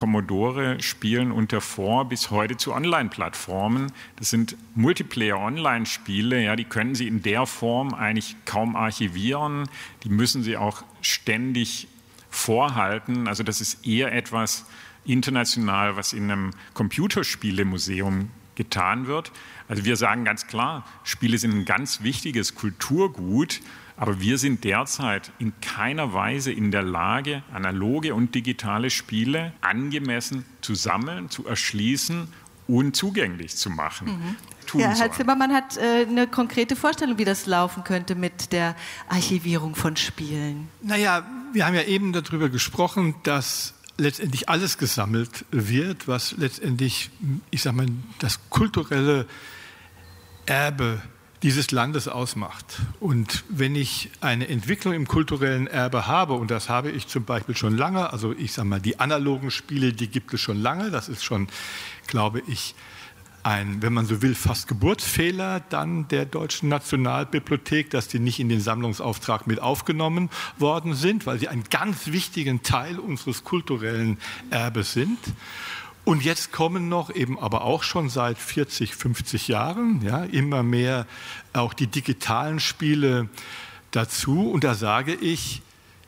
Commodore-Spielen und davor bis heute zu Online-Plattformen. Das sind Multiplayer-Online-Spiele, ja, die können Sie in der Form eigentlich kaum archivieren. Die müssen Sie auch ständig vorhalten. Also das ist eher etwas international, was in einem Computerspielemuseum getan wird. Also wir sagen ganz klar, Spiele sind ein ganz wichtiges Kulturgut, aber wir sind derzeit in keiner Weise in der Lage, analoge und digitale Spiele angemessen zu sammeln, zu erschließen und zugänglich zu machen. Ja, Herr Zimmermann hat eine konkrete Vorstellung, wie das laufen könnte mit der Archivierung von Spielen. Naja, wir haben ja eben darüber gesprochen, dass letztendlich alles gesammelt wird, was letztendlich, ich sag mal, das kulturelle Erbe dieses Landes ausmacht. Und wenn ich eine Entwicklung im kulturellen Erbe habe, und das habe ich zum Beispiel schon lange, also ich sage mal, die analogen Spiele, die gibt es schon lange, das ist schon, glaube ich, ein, wenn man so will, fast Geburtsfehler dann der Deutschen Nationalbibliothek, dass die nicht in den Sammlungsauftrag mit aufgenommen worden sind, weil sie einen ganz wichtigen Teil unseres kulturellen Erbes sind. Und jetzt kommen noch eben aber auch schon seit 40, 50 Jahren ja, immer mehr auch die digitalen Spiele dazu. Und da sage ich,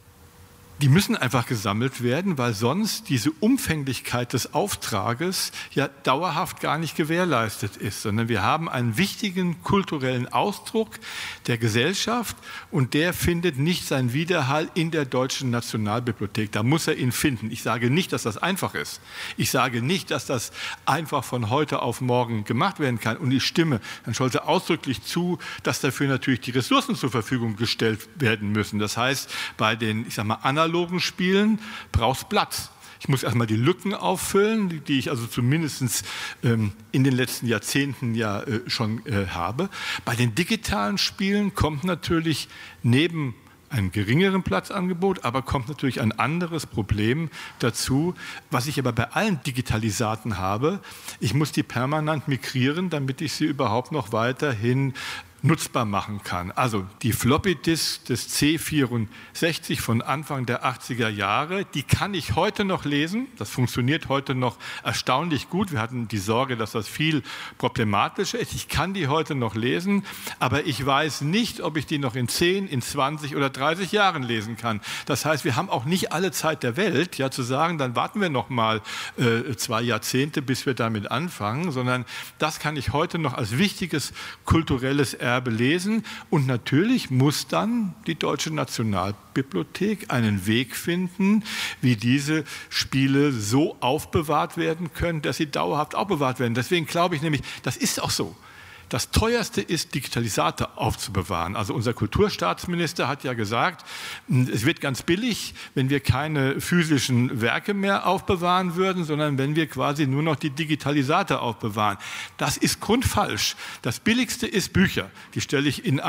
die müssen einfach gesammelt werden, weil sonst diese Umfänglichkeit des Auftrages ja dauerhaft gar nicht gewährleistet ist, sondern wir haben einen wichtigen kulturellen Ausdruck der Gesellschaft und der findet nicht seinen Widerhall in der Deutschen Nationalbibliothek. Da muss er ihn finden. Ich sage nicht, dass das einfach ist. Ich sage nicht, dass das einfach von heute auf morgen gemacht werden kann. Und ich stimme Herrn Scholze ausdrücklich zu, dass dafür natürlich die Ressourcen zur Verfügung gestellt werden müssen. Das heißt, bei den, ich sage mal, analogen Spielen braucht es Platz. Ich muss erstmal die Lücken auffüllen, die ich also zumindest in den letzten Jahrzehnten ja schon habe. Bei den digitalen Spielen kommt natürlich neben einem geringeren Platzangebot, aber kommt natürlich ein anderes Problem dazu, was ich aber bei allen Digitalisaten habe. Ich muss die permanent migrieren, damit ich sie überhaupt noch weiterhin nutzbar machen kann. Also die Floppy Disk des C64 von Anfang der 80er Jahre, die kann ich heute noch lesen. Das funktioniert heute noch erstaunlich gut. Wir hatten die Sorge, dass das viel problematischer ist. Ich kann die heute noch lesen, aber ich weiß nicht, ob ich die noch in 10, in 20 oder 30 Jahren lesen kann. Das heißt, wir haben auch nicht alle Zeit der Welt, ja, zu sagen, dann warten wir noch mal 2 Jahrzehnte, bis wir damit anfangen, sondern das kann ich heute noch als wichtiges kulturelles Erbe lesen. Und natürlich muss dann die Deutsche Nationalbibliothek einen Weg finden, wie diese Spiele so aufbewahrt werden können, dass sie dauerhaft aufbewahrt werden. Deswegen glaube ich nämlich, das ist auch so. Das Teuerste ist, Digitalisate aufzubewahren. Also unser Kulturstaatsminister hat ja gesagt, es wird ganz billig, wenn wir keine physischen Werke mehr aufbewahren würden, sondern wenn wir quasi nur noch die Digitalisate aufbewahren. Das ist grundfalsch. Das Billigste ist Bücher. Die stelle ich in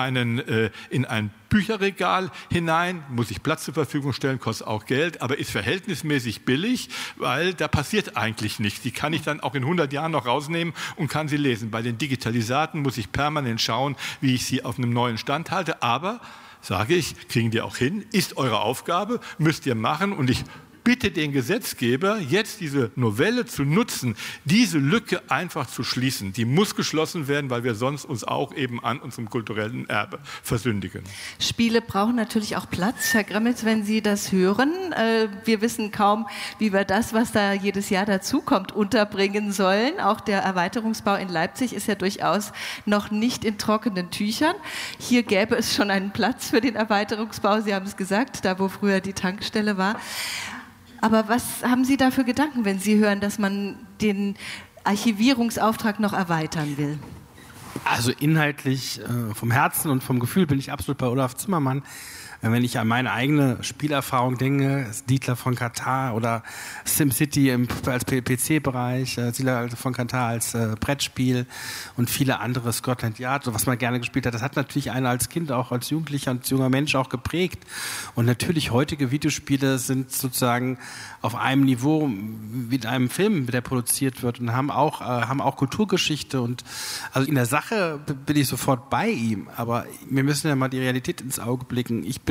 ein Bücherregal hinein, muss ich Platz zur Verfügung stellen, kostet auch Geld, aber ist verhältnismäßig billig, weil da passiert eigentlich nichts. Die kann ich dann auch in 100 Jahren noch rausnehmen und kann sie lesen. Bei den Digitalisaten muss ich permanent schauen, wie ich sie auf einem neuen Stand halte, aber, sage ich, kriegen die auch hin, ist eure Aufgabe, müsst ihr machen und ich bitte den Gesetzgeber, jetzt diese Novelle zu nutzen, diese Lücke einfach zu schließen. Die muss geschlossen werden, weil wir sonst uns auch eben an unserem kulturellen Erbe versündigen. Spiele brauchen natürlich auch Platz. Herr Gremmels, wenn Sie das hören, wir wissen kaum, wie wir das, was da jedes Jahr dazukommt, unterbringen sollen. Auch der Erweiterungsbau in Leipzig ist ja durchaus noch nicht in trockenen Tüchern. Hier gäbe es schon einen Platz für den Erweiterungsbau. Sie haben es gesagt, da wo früher die Tankstelle war. Aber was haben Sie da für Gedanken, wenn Sie hören, dass man den Archivierungsauftrag noch erweitern will? Also inhaltlich, vom Herzen und vom Gefühl bin ich absolut bei Olaf Zimmermann. Wenn ich an meine eigene Spielerfahrung denke, Siedler von Katar oder SimCity als PC-Bereich, Siedler von Katar als Brettspiel und viele andere, Scotland Yard, was man gerne gespielt hat, das hat natürlich einen als Kind, auch als Jugendlicher und als junger Mensch auch geprägt. Und natürlich heutige Videospiele sind sozusagen auf einem Niveau mit einem Film, der produziert wird und haben auch Kulturgeschichte. Und also in der Sache bin ich sofort bei ihm, aber wir müssen ja mal die Realität ins Auge blicken. Ich bin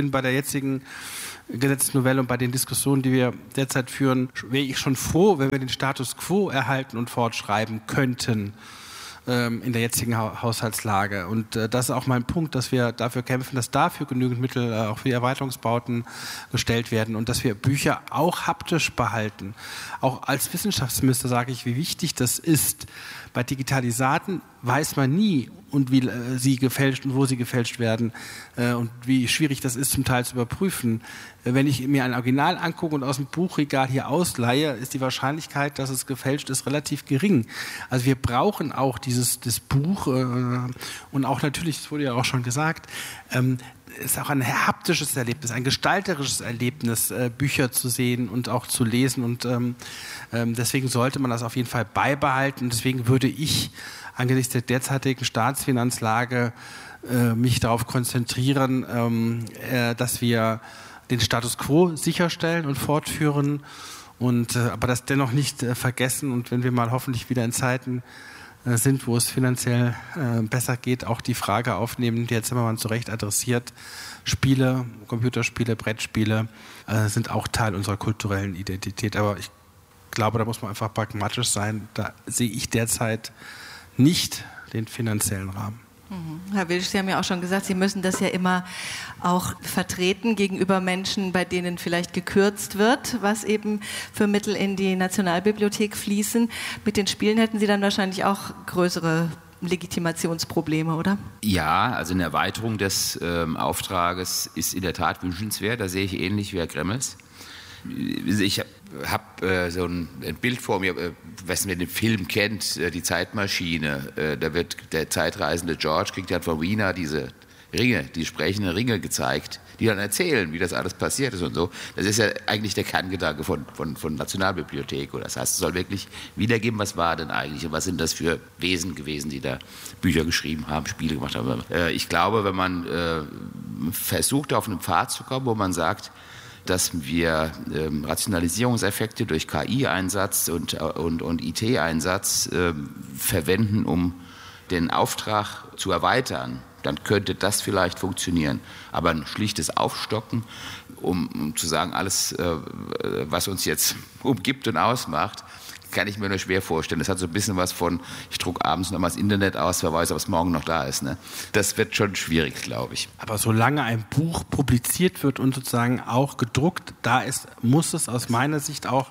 bin bei der jetzigen Gesetzesnovelle und bei den Diskussionen, die wir derzeit führen, wäre ich schon froh, wenn wir den Status quo erhalten und fortschreiben könnten in der jetzigen Haushaltslage. Und das ist auch mein Punkt, dass wir dafür kämpfen, dass dafür genügend Mittel auch für die Erweiterungsbauten gestellt werden und dass wir Bücher auch haptisch behalten. Auch als Wissenschaftsminister sage ich, wie wichtig das ist. Bei Digitalisaten weiß man nie, und wie sie gefälscht und wo sie gefälscht werden und wie schwierig das ist, zum Teil zu überprüfen. Wenn ich mir ein Original angucke und aus dem Buchregal hier ausleihe, ist die Wahrscheinlichkeit, dass es gefälscht ist, relativ gering. Also wir brauchen auch das Buch und auch natürlich, das wurde ja auch schon gesagt, ist auch ein haptisches Erlebnis, ein gestalterisches Erlebnis, Bücher zu sehen und auch zu lesen. Und deswegen sollte man das auf jeden Fall beibehalten. Und deswegen würde ich angesichts der derzeitigen Staatsfinanzlage mich darauf konzentrieren, dass wir den Status quo sicherstellen und fortführen, aber das dennoch nicht vergessen. Und wenn wir mal hoffentlich wieder in Zeiten sind, wo es finanziell besser geht, auch die Frage aufnehmen, die Herr Zimmermann zu Recht adressiert. Spiele, Computerspiele, Brettspiele sind auch Teil unserer kulturellen Identität. Aber ich glaube, da muss man einfach pragmatisch sein. Da sehe ich derzeit nicht den finanziellen Rahmen. Herr Wilsch, Sie haben ja auch schon gesagt, Sie müssen das ja immer auch vertreten gegenüber Menschen, bei denen vielleicht gekürzt wird, was eben für Mittel in die Nationalbibliothek fließen. Mit den Spielen hätten Sie dann wahrscheinlich auch größere Legitimationsprobleme, oder? Ja, also eine Erweiterung des Auftrages ist in der Tat wünschenswert. Da sehe ich ähnlich wie Herr Gremmels. Ich habe so ein Bild vor mir, was man den Film kennt, die Zeitmaschine. Da wird der zeitreisende George, kriegt dann von Wiener diese Ringe, die sprechenden Ringe gezeigt, die dann erzählen, wie das alles passiert ist und so. Das ist ja eigentlich der Kerngedanke von Nationalbibliothek. Das heißt, es soll wirklich wiedergeben, was war denn eigentlich und was sind das für Wesen gewesen, die da Bücher geschrieben haben, Spiele gemacht haben. Ich glaube, wenn man versucht, auf einen Pfad zu kommen, wo man sagt, dass wir Rationalisierungseffekte durch KI-Einsatz und IT-Einsatz verwenden, um den Auftrag zu erweitern, dann könnte das vielleicht funktionieren. Aber ein schlichtes Aufstocken, um zu sagen, alles, was uns jetzt umgibt und ausmacht, kann ich mir nur schwer vorstellen. Das hat so ein bisschen was von, ich drucke abends noch mal das Internet aus, wer weiß, ob es morgen noch da ist. Ne? Das wird schon schwierig, glaube ich. Aber solange ein Buch publiziert wird und sozusagen auch gedruckt da ist, muss es aus meiner Sicht auch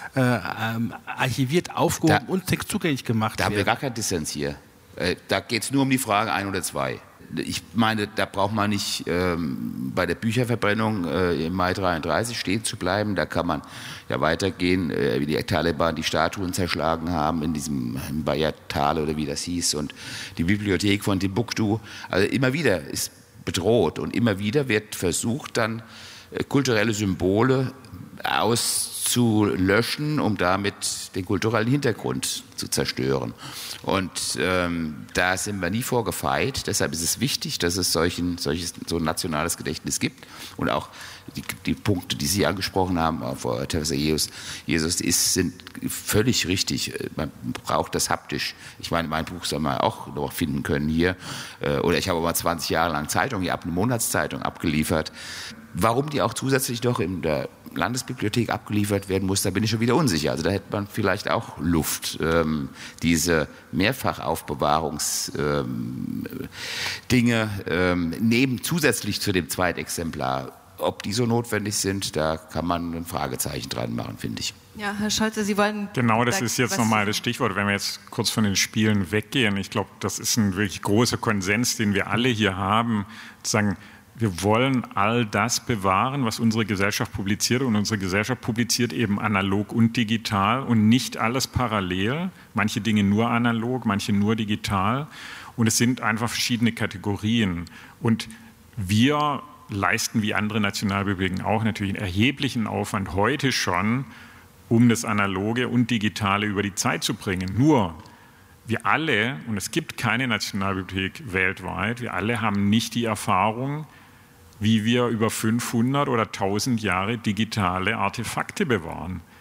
archiviert, aufgehoben und zugänglich gemacht werden. Da haben wir gar keinen Dissens hier. Da geht es nur um die Frage 1 oder 2. Ich meine, da braucht man nicht bei der Bücherverbrennung im Mai 1933 stehen zu bleiben. Da kann man ja weitergehen, wie die Taliban die Statuen zerschlagen haben in diesem Bayat-Tal oder wie das hieß und die Bibliothek von Timbuktu. Also immer wieder ist bedroht und immer wieder wird versucht, dann kulturelle Symbole auszulöschen, um damit den kulturellen Hintergrund zu zerstören. Und da sind wir nie vorgefeit. Deshalb ist es wichtig, dass es so ein nationales Gedächtnis gibt. Und auch die Punkte, die Sie angesprochen haben, Frau Theresa-Jesus, sind völlig richtig. Man braucht das haptisch. Ich meine, mein Buch soll man auch noch finden können hier. Oder ich habe aber 20 Jahre lang Zeitungen, eine Monatszeitung abgeliefert. Warum die auch zusätzlich noch in der Landesbibliothek abgeliefert werden muss, da bin ich schon wieder unsicher. Also da hätte man vielleicht auch Luft, diese Mehrfachaufbewahrungsdinge zusätzlich zu dem Zweitexemplar. Ob die so notwendig sind, da kann man ein Fragezeichen dran machen, finde ich. Ja, Herr Scholze, Sie wollen... Genau, das ist jetzt nochmal das Stichwort, wenn wir jetzt kurz von den Spielen weggehen. Ich glaube, das ist ein wirklich großer Konsens, den wir alle hier haben, zu sagen, wir wollen all das bewahren, was unsere Gesellschaft publiziert. Und unsere Gesellschaft publiziert eben analog und digital und nicht alles parallel. Manche Dinge nur analog, manche nur digital. Und es sind einfach verschiedene Kategorien. Und wir leisten wie andere Nationalbibliotheken auch natürlich einen erheblichen Aufwand heute schon, um das Analoge und Digitale über die Zeit zu bringen. Nur wir alle, und es gibt keine Nationalbibliothek weltweit, wir alle haben nicht die Erfahrung, wie wir über 500 oder 1000 Jahre digitale Artefakte bewahren.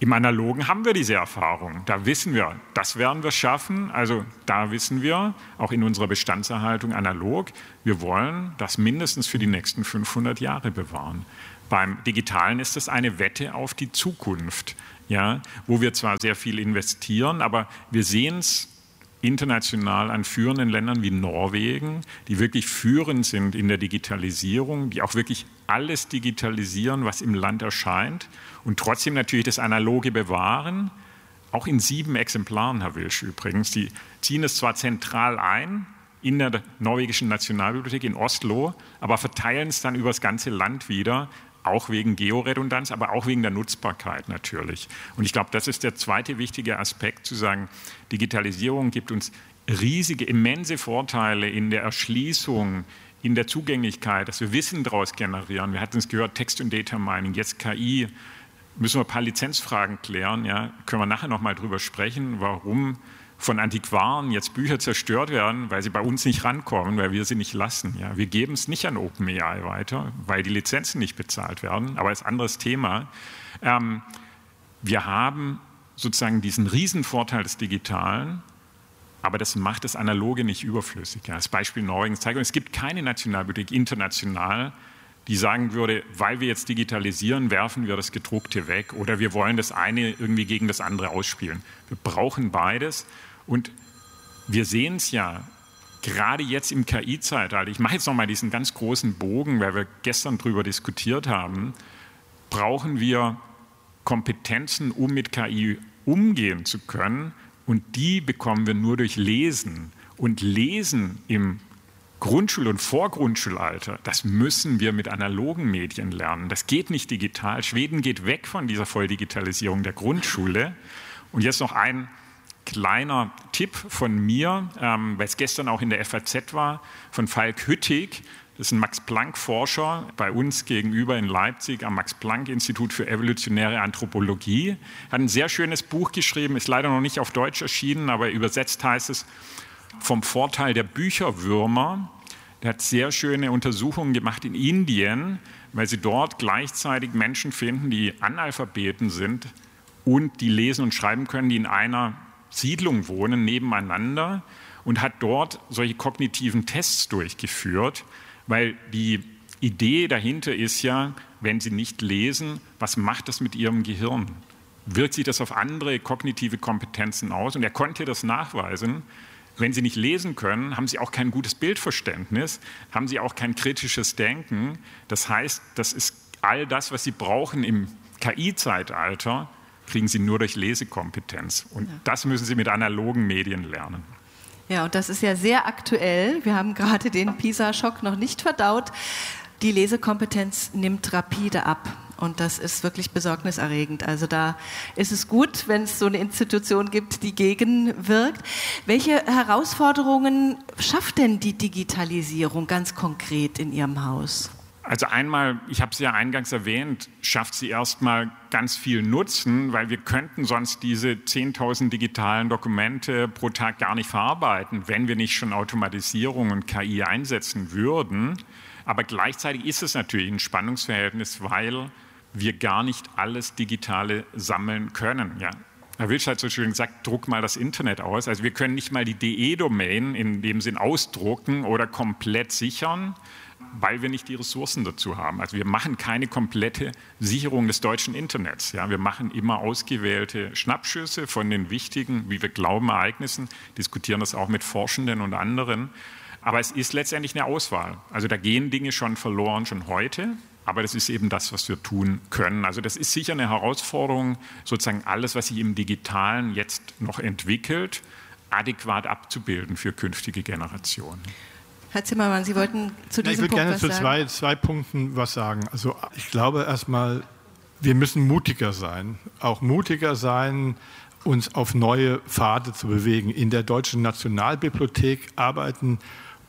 Im Analogen haben wir diese Erfahrung. Da wissen wir, das werden wir schaffen. Also da wissen wir, auch in unserer Bestandserhaltung analog, wir wollen das mindestens für die nächsten 500 Jahre bewahren. Beim Digitalen ist das eine Wette auf die Zukunft, ja, wo wir zwar sehr viel investieren, aber wir sehen es international an führenden Ländern wie Norwegen, die wirklich führend sind in der Digitalisierung, die auch wirklich alles digitalisieren, was im Land erscheint und trotzdem natürlich das Analoge bewahren, auch in 7 Exemplaren, Herr Wilsch übrigens. Die ziehen es zwar zentral ein in der norwegischen Nationalbibliothek in Oslo, aber verteilen es dann über das ganze Land wieder, auch wegen Georedundanz, aber auch wegen der Nutzbarkeit natürlich. Und ich glaube, das ist der zweite wichtige Aspekt, zu sagen, Digitalisierung gibt uns riesige, immense Vorteile in der Erschließung, in der Zugänglichkeit, dass wir Wissen daraus generieren. Wir hatten es gehört, Text- und Data Mining, jetzt KI. Müssen wir ein paar Lizenzfragen klären, ja? Können wir nachher noch mal drüber sprechen, warum von Antiquaren jetzt Bücher zerstört werden, weil sie bei uns nicht rankommen, weil wir sie nicht lassen. Ja, wir geben es nicht an OpenAI weiter, weil die Lizenzen nicht bezahlt werden, aber das ist ein anderes Thema. Wir haben sozusagen diesen Riesenvorteil des Digitalen, aber das macht das Analoge nicht überflüssig. Ja, das Beispiel Norwegens zeigt, und es gibt keine Nationalbibliothek international, die sagen würde, weil wir jetzt digitalisieren, werfen wir das Gedruckte weg oder wir wollen das eine irgendwie gegen das andere ausspielen. Wir brauchen beides. Und wir sehen es ja gerade jetzt im KI-Zeitalter. Ich mache jetzt nochmal diesen ganz großen Bogen, weil wir gestern darüber diskutiert haben. Brauchen wir Kompetenzen, um mit KI umgehen zu können? Und die bekommen wir nur durch Lesen. Und Lesen im Grundschul- und Vorgrundschulalter, das müssen wir mit analogen Medien lernen. Das geht nicht digital. Schweden geht weg von dieser Volldigitalisierung der Grundschule. Und jetzt noch ein kleiner Tipp von mir, weil es gestern auch in der FAZ war, von Falk Hüttig. Das ist ein Max-Planck-Forscher bei uns gegenüber in Leipzig am Max-Planck-Institut für evolutionäre Anthropologie. Hat ein sehr schönes Buch geschrieben, ist leider noch nicht auf Deutsch erschienen, aber übersetzt heißt es vom Vorteil der Bücherwürmer. Der hat sehr schöne Untersuchungen gemacht in Indien, weil sie dort gleichzeitig Menschen finden, die Analphabeten sind und die lesen und schreiben können, die in einer Siedlung wohnen, nebeneinander, und hat dort solche kognitiven Tests durchgeführt, weil die Idee dahinter ist ja, wenn sie nicht lesen, was macht das mit ihrem Gehirn? Wirkt sich das auf andere kognitive Kompetenzen aus? Und er konnte das nachweisen. Wenn sie nicht lesen können, haben sie auch kein gutes Bildverständnis, haben sie auch kein kritisches Denken. Das heißt, das ist all das, was sie brauchen im KI-Zeitalter, kriegen sie nur durch Lesekompetenz. Und das müssen sie mit analogen Medien lernen. Ja, und das ist ja sehr aktuell. Wir haben gerade den PISA-Schock noch nicht verdaut. Die Lesekompetenz nimmt rapide ab. Und das ist wirklich besorgniserregend. Also da ist es gut, wenn es so eine Institution gibt, die gegenwirkt. Welche Herausforderungen schafft denn die Digitalisierung ganz konkret in Ihrem Haus? Also einmal, ich habe es ja eingangs erwähnt, schafft sie erstmal ganz viel Nutzen, weil wir könnten sonst diese 10.000 digitalen Dokumente pro Tag gar nicht verarbeiten, wenn wir nicht schon Automatisierung und KI einsetzen würden. Aber gleichzeitig ist es natürlich ein Spannungsverhältnis, weil wir gar nicht alles Digitale sammeln können. Ja. Herr Wilsch hat so schön gesagt, druck mal das Internet aus. Also wir können nicht mal die DE-Domain in dem Sinn ausdrucken oder komplett sichern, weil wir nicht die Ressourcen dazu haben. Also wir machen keine komplette Sicherung des deutschen Internets. Ja, wir machen immer ausgewählte Schnappschüsse von den wichtigen, wie wir glauben, Ereignissen, diskutieren das auch mit Forschenden und anderen. Aber es ist letztendlich eine Auswahl. Also da gehen Dinge schon verloren, schon heute. Aber das ist eben das, was wir tun können. Also das ist sicher eine Herausforderung, sozusagen alles, was sich im Digitalen jetzt noch entwickelt, adäquat abzubilden für künftige Generationen. Herr Zimmermann, Sie wollten zu diesem Punkt was sagen. Ich würde gerne zu zwei Punkten was sagen. Also ich glaube erstmal, wir müssen mutiger sein. Auch mutiger sein, uns auf neue Pfade zu bewegen. In der Deutschen Nationalbibliothek arbeiten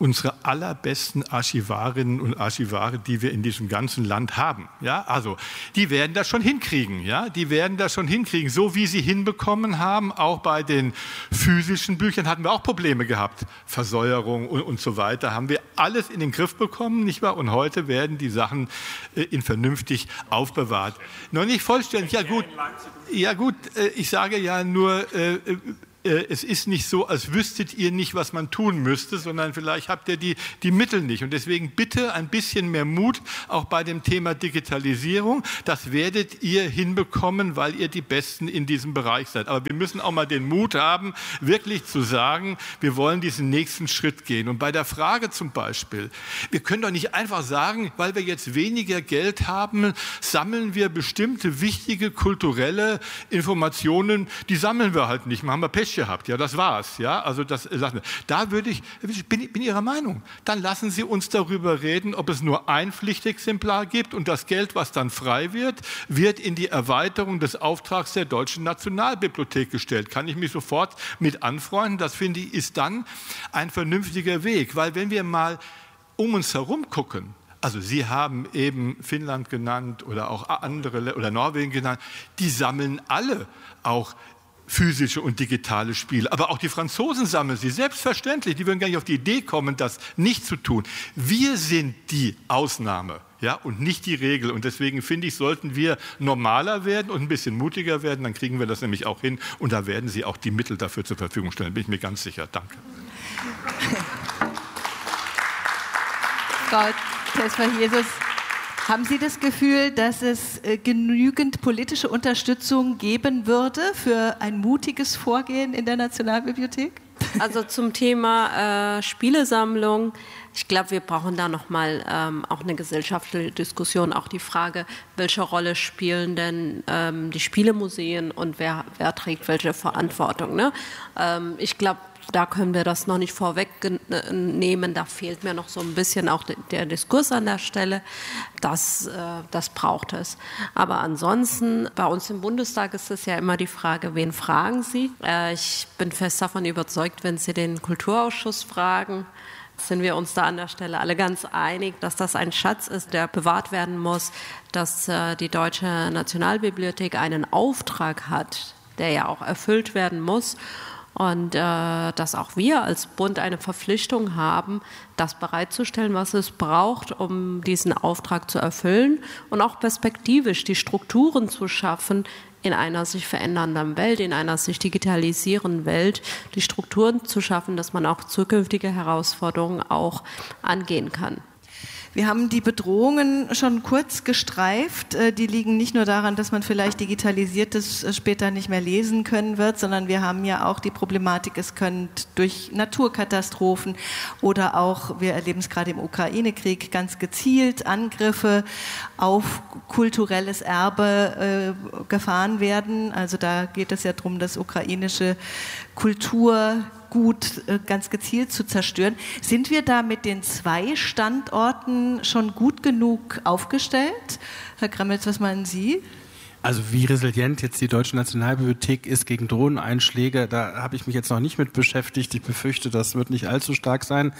unsere allerbesten Archivarinnen und Archivare, die wir in diesem ganzen Land haben. Ja, also die werden das schon hinkriegen. Ja, die werden das schon hinkriegen. So wie sie hinbekommen haben, auch bei den physischen Büchern hatten wir auch Probleme gehabt. Versäuerung und so weiter haben wir alles in den Griff bekommen, nicht wahr? Und heute werden die Sachen vernünftig aufbewahrt. Noch nicht vollständig. Ja gut, ich sage ja nur, es ist nicht so, als wüsstet ihr nicht, was man tun müsste, sondern vielleicht habt ihr die Mittel nicht. Und deswegen bitte ein bisschen mehr Mut, auch bei dem Thema Digitalisierung. Das werdet ihr hinbekommen, weil ihr die Besten in diesem Bereich seid. Aber wir müssen auch mal den Mut haben, wirklich zu sagen, wir wollen diesen nächsten Schritt gehen. Und bei der Frage zum Beispiel, wir können doch nicht einfach sagen, weil wir jetzt weniger Geld haben, sammeln wir bestimmte wichtige kulturelle Informationen, die sammeln wir halt nicht. Haben wir Pech gehabt, ja, das war's, ja, also das lassen wir. Da bin Ihrer Meinung. Dann lassen Sie uns darüber reden, ob es nur ein Pflichtexemplar gibt und das Geld, was dann frei wird in die Erweiterung des Auftrags der Deutschen Nationalbibliothek gestellt. Kann ich mich sofort mit anfreunden. Das finde ich ist dann ein vernünftiger Weg, weil wenn wir mal um uns herum gucken, also Sie haben eben Finnland genannt oder auch andere oder Norwegen genannt, die sammeln alle auch physische und digitale Spiele. Aber auch die Franzosen sammeln sie, selbstverständlich. Die würden gar nicht auf die Idee kommen, das nicht zu tun. Wir sind die Ausnahme, ja, und nicht die Regel. Und deswegen finde ich, sollten wir normaler werden und ein bisschen mutiger werden, dann kriegen wir das nämlich auch hin. Und da werden Sie auch die Mittel dafür zur Verfügung stellen, bin ich mir ganz sicher. Danke. Frau Tesfa-Jesus, haben Sie das Gefühl, dass es genügend politische Unterstützung geben würde für ein mutiges Vorgehen in der Nationalbibliothek? Also zum Thema Spielesammlung, ich glaube, wir brauchen da nochmal auch eine gesellschaftliche Diskussion, auch die Frage, welche Rolle spielen denn die Spielemuseen und wer trägt welche Verantwortung, ne? Ich glaube, da können wir das noch nicht vorwegnehmen. Da fehlt mir noch so ein bisschen auch der Diskurs an der Stelle. Das braucht es. Aber ansonsten, bei uns im Bundestag ist es ja immer die Frage, wen fragen Sie? Ich bin fest davon überzeugt, wenn Sie den Kulturausschuss fragen, sind wir uns da an der Stelle alle ganz einig, dass das ein Schatz ist, der bewahrt werden muss, dass die Deutsche Nationalbibliothek einen Auftrag hat, der ja auch erfüllt werden muss. Und dass auch wir als Bund eine Verpflichtung haben, das bereitzustellen, was es braucht, um diesen Auftrag zu erfüllen und auch perspektivisch die Strukturen zu schaffen in einer sich verändernden Welt, in einer sich digitalisierenden Welt, die Strukturen zu schaffen, dass man auch zukünftige Herausforderungen auch angehen kann. Wir haben die Bedrohungen schon kurz gestreift. Die liegen nicht nur daran, dass man vielleicht Digitalisiertes später nicht mehr lesen können wird, sondern wir haben ja auch die Problematik, es können durch Naturkatastrophen oder auch, wir erleben es gerade im Ukraine-Krieg, ganz gezielt Angriffe auf kulturelles Erbe gefahren werden. Also da geht es ja darum, das ukrainische Kulturgut ganz gezielt zu zerstören. Sind wir da mit den 2 Standorten schon gut genug aufgestellt? Herr Gremmels, was meinen Sie? Also wie resilient jetzt die Deutsche Nationalbibliothek ist gegen Drohneneinschläge, da habe ich mich jetzt noch nicht mit beschäftigt. Ich befürchte, das wird nicht allzu stark sein,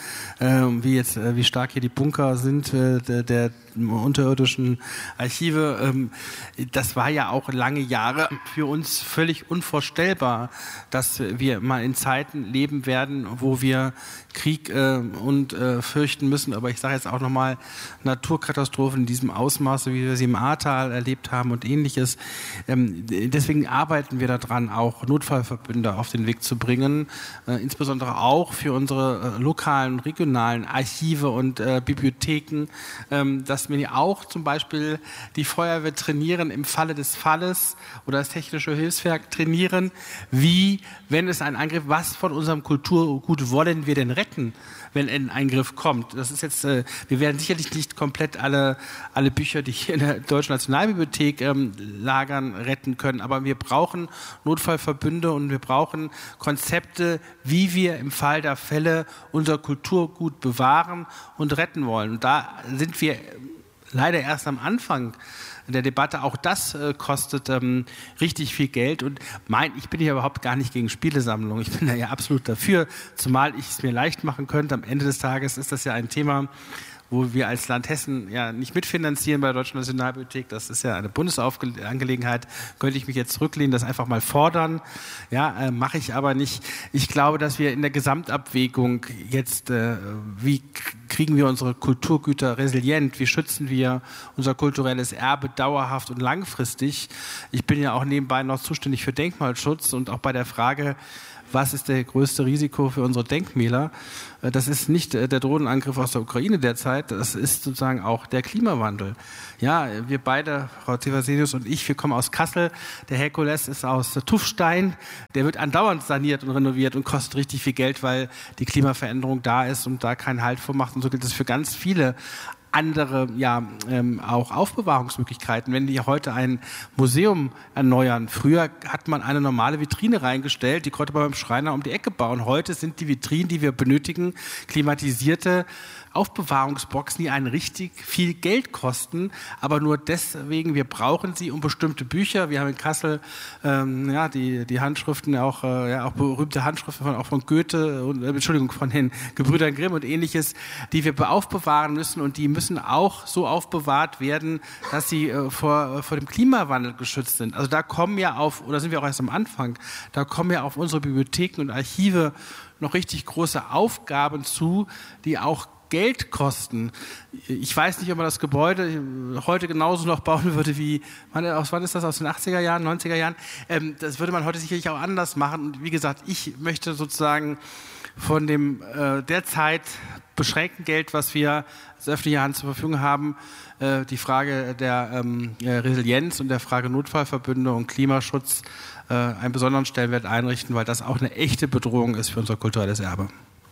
wie stark hier die Bunker sind der unterirdischen Archive. Das war ja auch lange Jahre für uns völlig unvorstellbar, dass wir mal in Zeiten leben werden, wo wir Krieg fürchten müssen. Aber ich sage jetzt auch nochmal, Naturkatastrophen in diesem Ausmaße, wie wir sie im Ahrtal erlebt haben und Ähnliches. Deswegen arbeiten wir daran, auch Notfallverbünde auf den Weg zu bringen, insbesondere auch für unsere lokalen, regionalen Archive und Bibliotheken, dass wir auch zum Beispiel die Feuerwehr trainieren im Falle des Falles oder das Technische Hilfswerk trainieren, wie, wenn es einen Angriff, was von unserem Kulturgut wollen wir denn retten, wenn ein Eingriff kommt. Das ist jetzt, wir werden sicherlich nicht komplett alle Bücher, die hier in der Deutschen Nationalbibliothek lagern, retten können, aber wir brauchen Notfallverbünde und wir brauchen Konzepte, wie wir im Fall der Fälle unser Kulturgut bewahren und retten wollen. Und da sind wir leider erst am Anfang der Debatte. Auch das kostet richtig viel Geld. Und ich bin ja überhaupt gar nicht gegen Spielesammlungen. Ich bin da ja absolut dafür, zumal ich es mir leicht machen könnte. Am Ende des Tages ist das ja ein Thema, wo wir als Land Hessen ja nicht mitfinanzieren bei der Deutschen Nationalbibliothek. Das ist ja eine Bundesangelegenheit. Könnte ich mich jetzt zurücklehnen, das einfach mal fordern. Ja, mache ich aber nicht. Ich glaube, dass wir in der Gesamtabwägung jetzt, wie kriegen wir unsere Kulturgüter resilient? Wie schützen wir unser kulturelles Erbe dauerhaft und langfristig? Ich bin ja auch nebenbei noch zuständig für Denkmalschutz und auch bei der Frage, was ist das größte Risiko für unsere Denkmäler? Das ist nicht der Drohnenangriff aus der Ukraine derzeit, das ist sozusagen auch der Klimawandel. Ja, wir beide, Frau Tevasenius und ich, wir kommen aus Kassel. Der Herkules ist aus Tuffstein. Der wird andauernd saniert und renoviert und kostet richtig viel Geld, weil die Klimaveränderung da ist und da keinen Halt vormacht. Und so gilt es für ganz viele andere auch Aufbewahrungsmöglichkeiten. Wenn die heute ein Museum erneuern, früher hat man eine normale Vitrine reingestellt, die konnte man beim Schreiner um die Ecke bauen. Heute sind die Vitrinen, die wir benötigen, klimatisierte Aufbewahrungsboxen, die einen richtig viel Geld kosten, aber nur deswegen, wir brauchen sie, um bestimmte Bücher, wir haben in Kassel die Handschriften, auch berühmte Handschriften von Goethe, von den Gebrüdern Grimm und ähnliches, die wir aufbewahren müssen und die müssen auch so aufbewahrt werden, dass sie vor dem Klimawandel geschützt sind. Also da kommen ja oder sind wir auch erst am Anfang, da kommen ja auf unsere Bibliotheken und Archive noch richtig große Aufgaben zu, die auch Geld kosten. Ich weiß nicht, ob man das Gebäude heute genauso noch bauen würde wie, wann ist das, aus den 80er Jahren, 90er Jahren? Das würde man heute sicherlich auch anders machen. Und wie gesagt, ich möchte sozusagen von dem derzeit beschränkten Geld, was wir als öffentliche Hand zur Verfügung haben, die Frage der Resilienz und der Frage Notfallverbünde und Klimaschutz einen besonderen Stellenwert einrichten, weil das auch eine echte Bedrohung ist für unser kulturelles Erbe.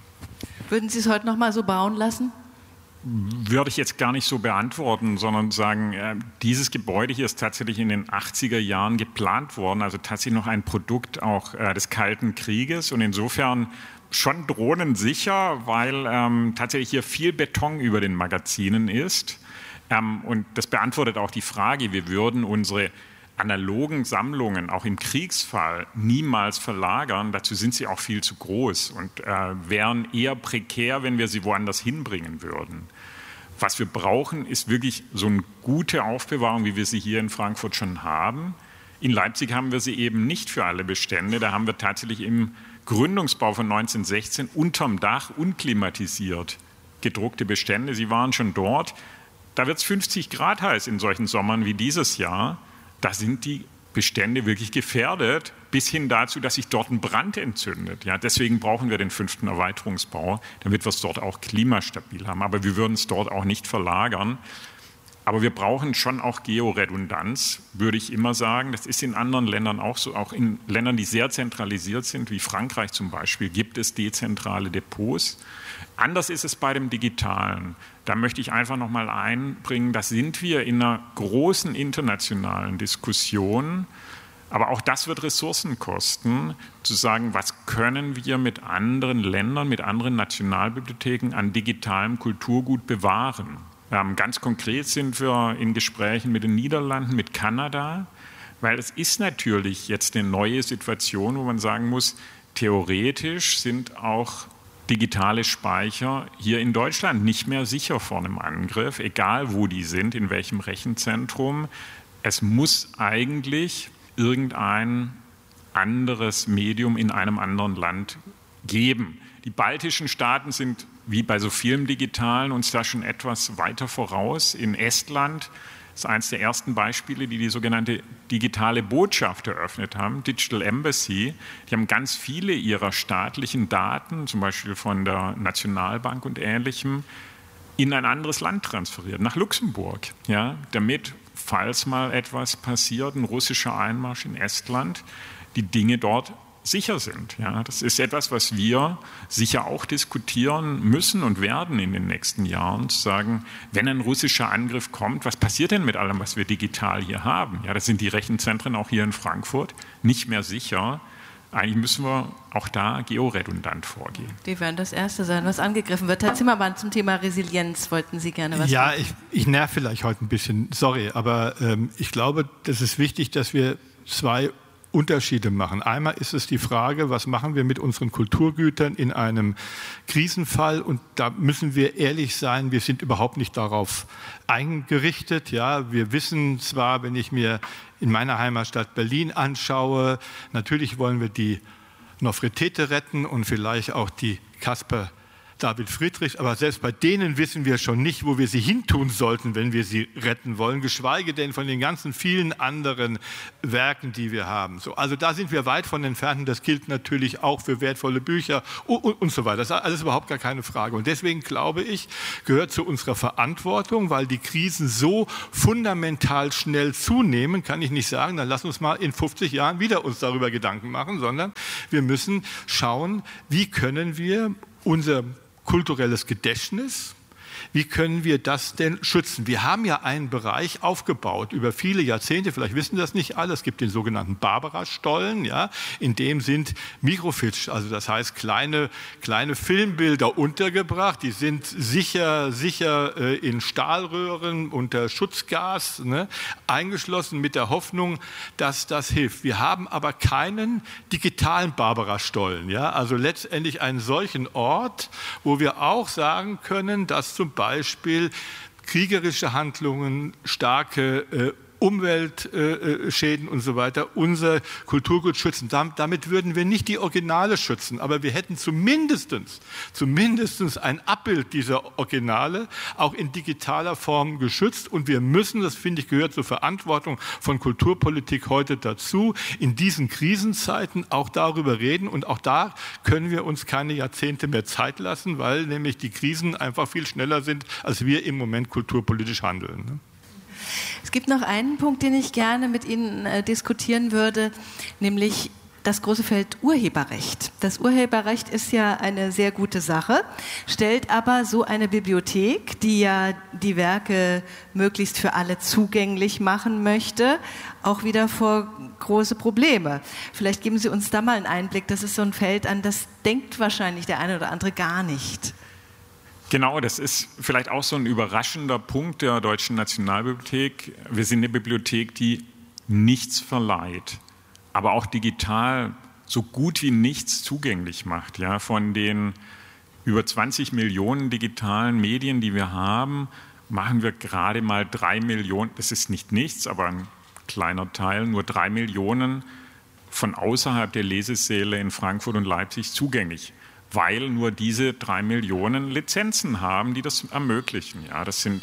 Würden Sie es heute noch mal so bauen lassen? Würde ich jetzt gar nicht so beantworten, sondern sagen, dieses Gebäude hier ist tatsächlich in den 80er Jahren geplant worden, also tatsächlich noch ein Produkt auch des Kalten Krieges und insofern schon drohnensicher, weil tatsächlich hier viel Beton über den Magazinen ist. Und das beantwortet auch die Frage, wir würden unsere analogen Sammlungen auch im Kriegsfall niemals verlagern. Dazu sind sie auch viel zu groß und wären eher prekär, wenn wir sie woanders hinbringen würden. Was wir brauchen, ist wirklich so eine gute Aufbewahrung, wie wir sie hier in Frankfurt schon haben. In Leipzig haben wir sie eben nicht für alle Bestände. Da haben wir tatsächlich im Gründungsbau von 1916 unterm Dach unklimatisiert gedruckte Bestände. Sie waren schon dort. Da wird es 50 Grad heiß in solchen Sommern wie dieses Jahr. Da sind die Bestände wirklich gefährdet, bis hin dazu, dass sich dort ein Brand entzündet. Ja, deswegen brauchen wir den 5. Erweiterungsbau, damit wir es dort auch klimastabil haben. Aber wir würden es dort auch nicht verlagern. Aber wir brauchen schon auch Georedundanz, würde ich immer sagen. Das ist in anderen Ländern auch so. Auch in Ländern, die sehr zentralisiert sind, wie Frankreich zum Beispiel, gibt es dezentrale Depots. Anders ist es bei dem Digitalen. Da möchte ich einfach noch mal einbringen, da sind wir in einer großen internationalen Diskussion. Aber auch das wird Ressourcen kosten, zu sagen, was können wir mit anderen Ländern, mit anderen Nationalbibliotheken an digitalem Kulturgut bewahren. Ganz konkret sind wir in Gesprächen mit den Niederlanden, mit Kanada, weil es ist natürlich jetzt eine neue Situation, wo man sagen muss, theoretisch sind auch digitale Speicher hier in Deutschland nicht mehr sicher vor einem Angriff, egal wo die sind, in welchem Rechenzentrum. Es muss eigentlich irgendein anderes Medium in einem anderen Land geben. Die baltischen Staaten sind, wie bei so vielem Digitalen, uns da schon etwas weiter voraus. In Estland ist eines der ersten Beispiele, die sogenannte digitale Botschaft eröffnet haben, Digital Embassy. Die haben ganz viele ihrer staatlichen Daten, zum Beispiel von der Nationalbank und Ähnlichem, in ein anderes Land transferiert, nach Luxemburg, ja, damit, falls mal etwas passiert, ein russischer Einmarsch in Estland, die Dinge dort sicher sind. Ja, das ist etwas, was wir sicher auch diskutieren müssen und werden in den nächsten Jahren, zu sagen, wenn ein russischer Angriff kommt, was passiert denn mit allem, was wir digital hier haben? Ja, das sind die Rechenzentren auch hier in Frankfurt nicht mehr sicher. eigentlich müssen wir auch da georedundant vorgehen. Die werden das Erste sein, was angegriffen wird. Herr Zimmermann, zum Thema Resilienz wollten Sie gerne was sagen? Ja, ich nerv vielleicht heute ein bisschen, sorry, aber ich glaube, das ist wichtig, dass wir zwei Unterschiede machen. Einmal ist es die Frage, was machen wir mit unseren Kulturgütern in einem Krisenfall? Und da müssen wir ehrlich sein, wir sind überhaupt nicht darauf eingerichtet. Ja, wir wissen zwar, wenn ich mir in meiner Heimatstadt Berlin anschaue, natürlich wollen wir die Nofretete retten und vielleicht auch die Caspar David Friedrich, aber selbst bei denen wissen wir schon nicht, wo wir sie hintun sollten, wenn wir sie retten wollen, geschweige denn von den ganzen vielen anderen Werken, die wir haben. So, also da sind wir weit von entfernt und das gilt natürlich auch für wertvolle Bücher und so weiter. Das ist alles überhaupt gar keine Frage. Und deswegen glaube ich, gehört zu unserer Verantwortung, weil die Krisen so fundamental schnell zunehmen, kann ich nicht sagen, dann lass uns mal in 50 Jahren wieder uns darüber Gedanken machen, sondern wir müssen schauen, wie können wir unser kulturelles Gedächtnis, wie können wir das denn schützen? Wir haben ja einen Bereich aufgebaut über viele Jahrzehnte, vielleicht wissen das nicht alle, es gibt den sogenannten Barbara-Stollen, ja, in dem sind Mikrofilm, also das heißt kleine Filmbilder untergebracht, die sind sicher in Stahlröhren unter Schutzgas, ne, eingeschlossen mit der Hoffnung, dass das hilft. Wir haben aber keinen digitalen Barbara-Stollen, ja, also letztendlich einen solchen Ort, wo wir auch sagen können, dass zum Beispiel kriegerische Handlungen, starke Umweltschäden und so weiter unser Kulturgut schützen. Damit würden wir nicht die Originale schützen, aber wir hätten zumindest ein Abbild dieser Originale auch in digitaler Form geschützt und wir müssen, das finde ich gehört zur Verantwortung von Kulturpolitik heute dazu, in diesen Krisenzeiten auch darüber reden und auch da können wir uns keine Jahrzehnte mehr Zeit lassen, weil nämlich die Krisen einfach viel schneller sind, als wir im Moment kulturpolitisch handeln. Ne? Es gibt noch einen Punkt, den ich gerne mit Ihnen diskutieren würde, nämlich das große Feld Urheberrecht. Das Urheberrecht ist ja eine sehr gute Sache, stellt aber so eine Bibliothek, die ja die Werke möglichst für alle zugänglich machen möchte, auch wieder vor große Probleme. Vielleicht geben Sie uns da mal einen Einblick. Das ist so ein Feld, an das denkt wahrscheinlich der eine oder andere gar nicht. Genau, das ist vielleicht auch so ein überraschender Punkt der Deutschen Nationalbibliothek. Wir sind eine Bibliothek, die nichts verleiht, aber auch digital so gut wie nichts zugänglich macht. Ja, von den über 20 Millionen digitalen Medien, die wir haben, machen wir gerade mal 3 Millionen, das ist nicht nichts, aber ein kleiner Teil, nur 3 Millionen von außerhalb der Lesesäle in Frankfurt und Leipzig zugänglich, weil nur diese 3 Millionen Lizenzen haben, die das ermöglichen. Ja, das sind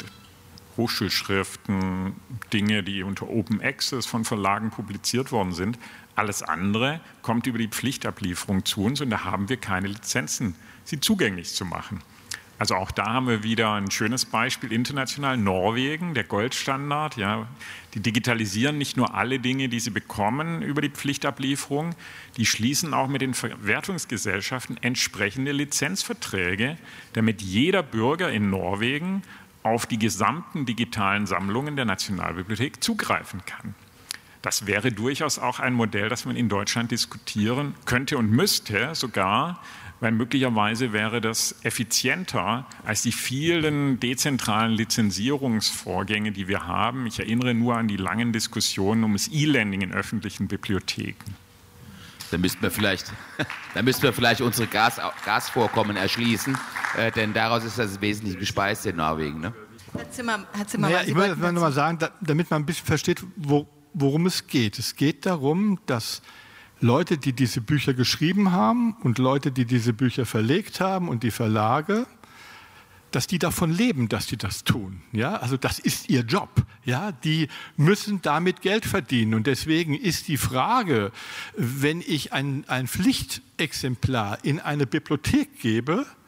Hochschulschriften, Dinge, die unter Open Access von Verlagen publiziert worden sind. Alles andere kommt über die Pflichtablieferung zu uns und da haben wir keine Lizenzen, sie zugänglich zu machen. Also auch da haben wir wieder ein schönes Beispiel international, Norwegen, der Goldstandard. Ja, die digitalisieren nicht nur alle Dinge, die sie bekommen über die Pflichtablieferung, die schließen auch mit den Verwertungsgesellschaften entsprechende Lizenzverträge, damit jeder Bürger in Norwegen auf die gesamten digitalen Sammlungen der Nationalbibliothek zugreifen kann. Das wäre durchaus auch ein Modell, das man in Deutschland diskutieren könnte und müsste sogar, weil möglicherweise wäre das effizienter als die vielen dezentralen Lizenzierungsvorgänge, die wir haben. Ich erinnere nur an die langen Diskussionen um das E-Learning in öffentlichen Bibliotheken. Da müssten wir vielleicht unsere Gasvorkommen erschließen, denn daraus ist das wesentlich gespeist in Norwegen. Ne? Herr Zimmermann, ich will nur mal sagen, damit man ein bisschen versteht, worum es geht. Es geht darum, dass Leute, die diese Bücher geschrieben haben und Leute, die diese Bücher verlegt haben und die Verlage, dass die davon leben, dass sie das tun. Ja? Also das ist ihr Job. Ja? Die müssen damit Geld verdienen. Und deswegen ist die Frage, wenn ich ein Pflichtexemplar in eine Bibliothek gebe,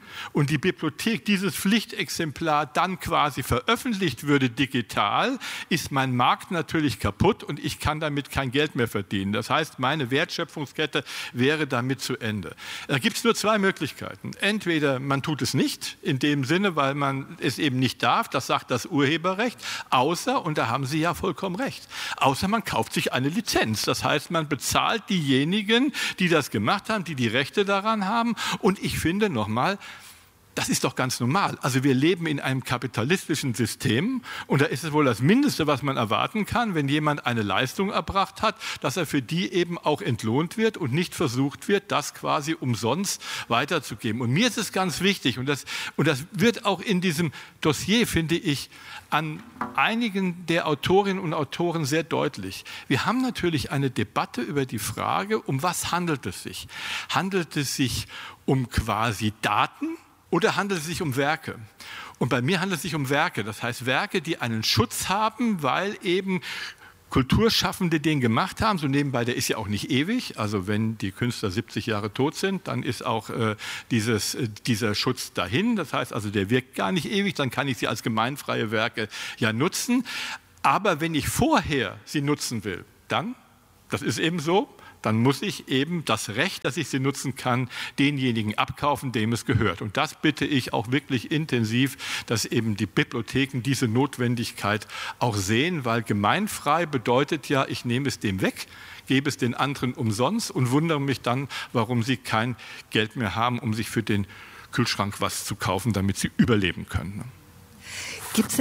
und die Bibliothek dieses Pflichtexemplar dann quasi veröffentlicht würde digital, ist mein Markt natürlich kaputt und ich kann damit kein Geld mehr verdienen. Das heißt, meine Wertschöpfungskette wäre damit zu Ende. Da gibt es nur zwei Möglichkeiten. Entweder man tut es nicht, in dem Sinne, weil man es eben nicht darf, das sagt das Urheberrecht, außer, und da haben Sie ja vollkommen recht, außer man kauft sich eine Lizenz. Das heißt, man bezahlt diejenigen, die das gemacht haben, die die Rechte daran haben. Und ich finde nochmal, das ist doch ganz normal. Also wir leben in einem kapitalistischen System und da ist es wohl das Mindeste, was man erwarten kann, wenn jemand eine Leistung erbracht hat, dass er für die eben auch entlohnt wird und nicht versucht wird, das quasi umsonst weiterzugeben. Und mir ist es ganz wichtig, und das wird auch in diesem Dossier, finde ich, an einigen der Autorinnen und Autoren sehr deutlich. Wir haben natürlich eine Debatte über die Frage, um was handelt es sich? Handelt es sich um quasi Daten? Oder handelt es sich um Werke? Und bei mir handelt es sich um Werke. Das heißt Werke, die einen Schutz haben, weil eben Kulturschaffende den gemacht haben. So nebenbei, der ist ja auch nicht ewig. Also wenn die Künstler 70 Jahre tot sind, dann ist auch dieser Schutz dahin. Das heißt also, der wirkt gar nicht ewig. Dann kann ich sie als gemeinfreie Werke ja nutzen. Aber wenn ich vorher sie nutzen will, dann, das ist eben so, dann muss ich eben das Recht, dass ich sie nutzen kann, denjenigen abkaufen, dem es gehört. Und das bitte ich auch wirklich intensiv, dass eben die Bibliotheken diese Notwendigkeit auch sehen, weil gemeinfrei bedeutet ja, ich nehme es dem weg, gebe es den anderen umsonst und wundere mich dann, warum sie kein Geld mehr haben, um sich für den Kühlschrank was zu kaufen, damit sie überleben können. Gibt es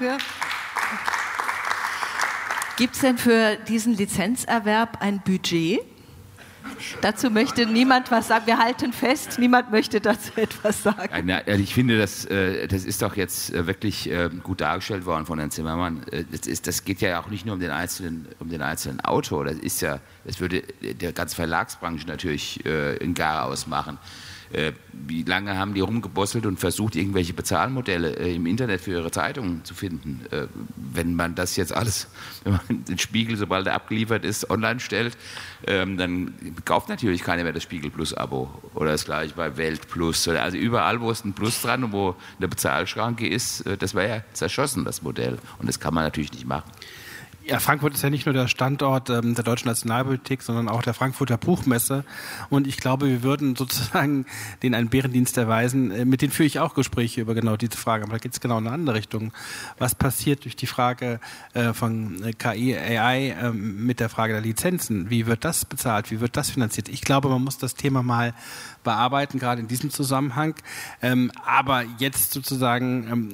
denn für diesen Lizenzerwerb ein Budget? Dazu möchte niemand was sagen. Wir halten fest, niemand möchte dazu etwas sagen. Ich finde, das ist doch jetzt wirklich gut dargestellt worden von Herrn Zimmermann. Das geht ja auch nicht nur um den einzelnen Autor. Das würde der ganzen Verlagsbranche natürlich in Garaus machen. Wie lange haben die rumgebosselt und versucht, irgendwelche Bezahlmodelle im Internet für ihre Zeitungen zu finden? Wenn man das jetzt alles, wenn man den Spiegel, sobald er abgeliefert ist, online stellt, dann kauft natürlich keiner mehr das Spiegel Plus Abo oder das gleiche bei Welt Plus. Also überall, wo es ein Plus dran und wo eine Bezahlschranke ist, das wäre ja zerschossen, das Modell. Und das kann man natürlich nicht machen. Ja, Frankfurt ist ja nicht nur der Standort der Deutschen Nationalbibliothek, sondern auch der Frankfurter Buchmesse. Und ich glaube, wir würden sozusagen denen einen Bärendienst erweisen. Mit denen führe ich auch Gespräche über genau diese Frage. Aber da geht es genau in eine andere Richtung. Was passiert durch die Frage von KI, AI mit der Frage der Lizenzen? Wie wird das bezahlt? Wie wird das finanziert? Ich glaube, man muss das Thema mal bearbeiten, gerade in diesem Zusammenhang. Aber jetzt sozusagen,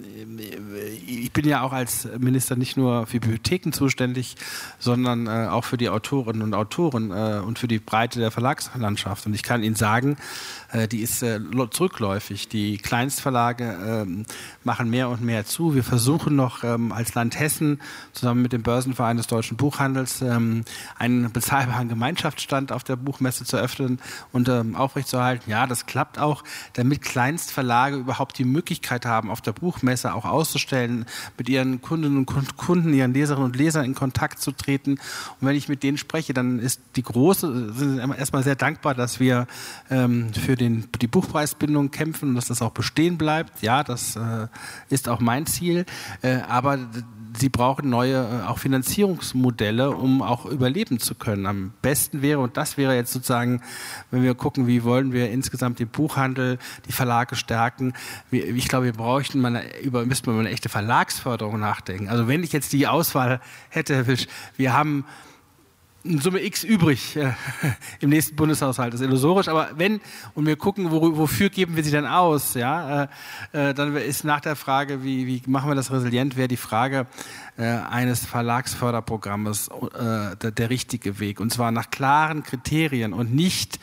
ich bin ja auch als Minister nicht nur für Bibliotheken zuständig, sondern auch für die Autorinnen und Autoren und für die Breite der Verlagslandschaft. Und ich kann Ihnen sagen, die ist zurückläufig. Die Kleinstverlage machen mehr und mehr zu. Wir versuchen noch als Land Hessen zusammen mit dem Börsenverein des deutschen Buchhandels einen bezahlbaren Gemeinschaftsstand auf der Buchmesse zu öffnen und aufrechtzuerhalten. Ja, das klappt auch, damit Kleinstverlage überhaupt die Möglichkeit haben, auf der Buchmesse auch auszustellen, mit ihren Kundinnen und Kunden, ihren Leserinnen und Lesern in Kontakt zu treten. Und wenn ich mit denen spreche, dann ist sind erstmal sehr dankbar, dass wir für die Buchpreisbindung kämpfen und dass das auch bestehen bleibt. Ja, das ist auch mein Ziel. Aber sie brauchen neue auch Finanzierungsmodelle, um auch überleben zu können. Am besten wäre, und das wäre jetzt sozusagen, wenn wir gucken, wie wollen wir insgesamt den Buchhandel, die Verlage stärken. Ich glaube, müssten wir über eine echte Verlagsförderung nachdenken. Also wenn ich jetzt die Auswahl hätte, Herr Wilsch, wir haben eine Summe X übrig im nächsten Bundeshaushalt, das ist illusorisch, aber und wir gucken, wofür geben wir sie denn aus, ja, dann ist nach der Frage, wie machen wir das resilient, wäre die Frage eines Verlagsförderprogrammes der richtige Weg, und zwar nach klaren Kriterien und nicht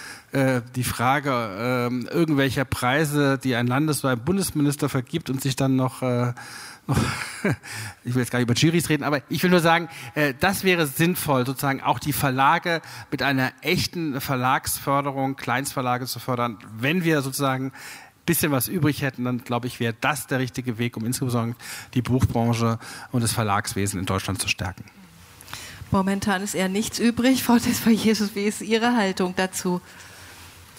die Frage irgendwelcher Preise, die ein Landes- oder ein Bundesminister vergibt und sich dann noch ich will jetzt gar nicht über Juries reden, aber ich will nur sagen, das wäre sinnvoll, sozusagen auch die Verlage mit einer echten Verlagsförderung, Kleinstverlage zu fördern. Wenn wir sozusagen ein bisschen was übrig hätten, dann glaube ich, wäre das der richtige Weg, um insgesamt die Buchbranche und das Verlagswesen in Deutschland zu stärken. Momentan ist eher nichts übrig. Frau Desva-Jesus, wie ist Ihre Haltung dazu?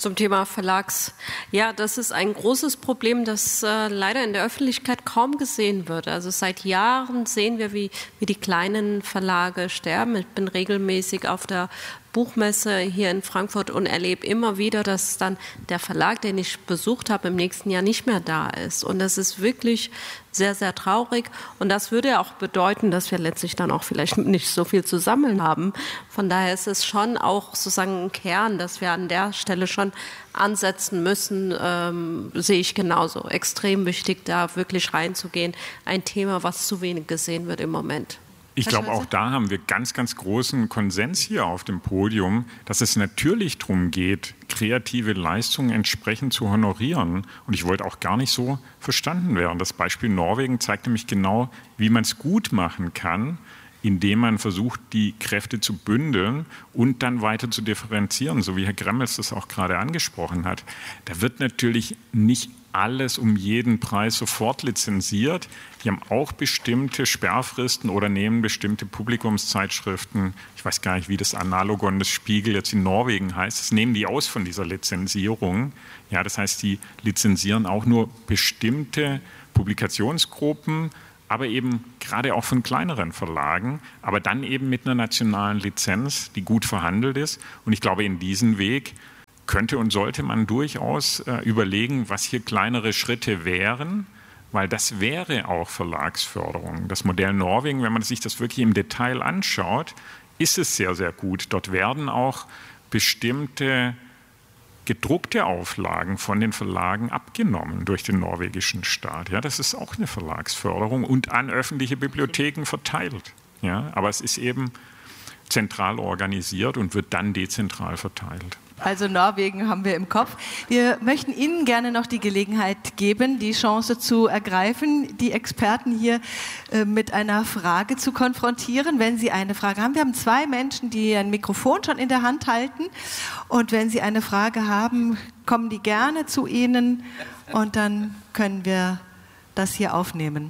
Zum Thema Verlags. Ja, das ist ein großes Problem, das leider in der Öffentlichkeit kaum gesehen wird. Also seit Jahren sehen wir, wie die kleinen Verlage sterben. Ich bin regelmäßig auf der Buchmesse hier in Frankfurt und erlebe immer wieder, dass dann der Verlag, den ich besucht habe, im nächsten Jahr nicht mehr da ist. Und das ist wirklich sehr, sehr traurig. Und das würde auch bedeuten, dass wir letztlich dann auch vielleicht nicht so viel zu sammeln haben. Von daher ist es schon auch sozusagen ein Kern, dass wir an der Stelle schon ansetzen müssen, sehe ich genauso. Extrem wichtig, da wirklich reinzugehen. Ein Thema, was zu wenig gesehen wird im Moment. Ich glaube, auch da haben wir ganz, ganz großen Konsens hier auf dem Podium, dass es natürlich darum geht, kreative Leistungen entsprechend zu honorieren. Und ich wollte auch gar nicht so verstanden werden. Das Beispiel Norwegen zeigt nämlich genau, wie man es gut machen kann, indem man versucht, die Kräfte zu bündeln und dann weiter zu differenzieren, so wie Herr Gremmels das auch gerade angesprochen hat. Da wird natürlich nicht alles um jeden Preis sofort lizenziert. Die haben auch bestimmte Sperrfristen oder nehmen bestimmte Publikumszeitschriften, ich weiß gar nicht, wie das Analogon des Spiegel jetzt in Norwegen heißt, das nehmen die aus von dieser Lizenzierung. Ja, das heißt, die lizenzieren auch nur bestimmte Publikationsgruppen, aber eben gerade auch von kleineren Verlagen, aber dann eben mit einer nationalen Lizenz, die gut verhandelt ist. Und ich glaube, in diesen Weg könnte und sollte man durchaus überlegen, was hier kleinere Schritte wären, weil das wäre auch Verlagsförderung. Das Modell Norwegen, wenn man sich das wirklich im Detail anschaut, ist es sehr, sehr gut. Dort werden auch bestimmte gedruckte Auflagen von den Verlagen abgenommen durch den norwegischen Staat. Ja, das ist auch eine Verlagsförderung und an öffentliche Bibliotheken verteilt. Ja, aber es ist eben zentral organisiert und wird dann dezentral verteilt. Also Norwegen haben wir im Kopf. Wir möchten Ihnen gerne noch die Gelegenheit geben, die Chance zu ergreifen, die Experten hier mit einer Frage zu konfrontieren, wenn Sie eine Frage haben. Wir haben 2 Menschen, die ein Mikrofon schon in der Hand halten. Und wenn Sie eine Frage haben, kommen die gerne zu Ihnen und dann können wir das hier aufnehmen.